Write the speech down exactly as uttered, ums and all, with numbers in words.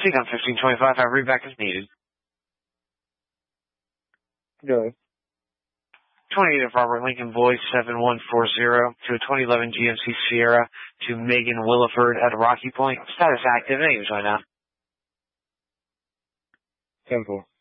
Proceed on fifteen twenty-five. Have readback as needed. Go ahead. twenty-eight of Robert Lincoln Boyd seven one four zero to a twenty eleven G M C Sierra to Megan Williford at Rocky Point. Status active. Names right now. ten four.